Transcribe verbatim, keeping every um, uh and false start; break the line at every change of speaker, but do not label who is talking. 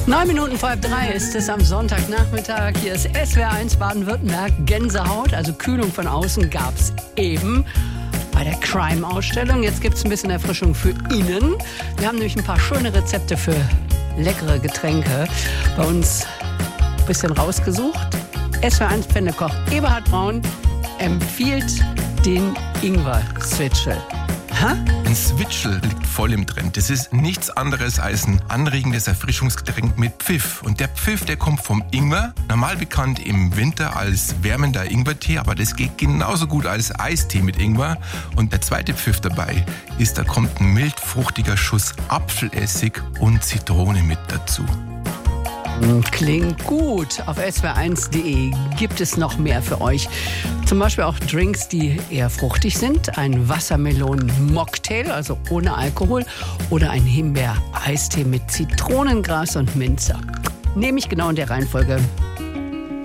Neun Minuten vor halb drei ist es am Sonntagnachmittag. Hier ist S W R eins Baden-Württemberg. Gänsehaut, also Kühlung von außen, gab es eben bei der Crime-Ausstellung. Jetzt gibt es ein bisschen Erfrischung für innen. Wir haben nämlich ein paar schöne Rezepte für leckere Getränke bei uns ein bisschen rausgesucht. S W R eins Pfändekoch Eberhard Braun empfiehlt den Ingwer-Switchel.
Ein Switchel liegt voll im Trend. Das ist nichts anderes als ein anregendes Erfrischungsgetränk mit Pfiff. Und der Pfiff, der kommt vom Ingwer, normal bekannt im Winter als wärmender Ingwertee, aber das geht genauso gut als Eistee mit Ingwer. Und der zweite Pfiff dabei ist, da kommt ein mild fruchtiger Schuss Apfelessig und Zitrone mit dazu.
Klingt gut. Auf S W R eins punkt de gibt es noch mehr für euch. Zum Beispiel auch Drinks, die eher fruchtig sind. Ein Wassermelonen-Mocktail, also ohne Alkohol. Oder ein Himbeer-Eistee mit Zitronengras und Minze. Nehme ich genau in der Reihenfolge,